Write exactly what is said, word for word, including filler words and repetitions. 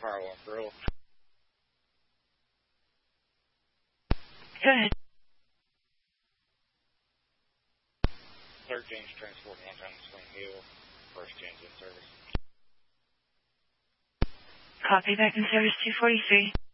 Power One Grill. Go ahead. Third James Transport, Mountain Swing Hill, first James in service. Copy, back in service two forty-three.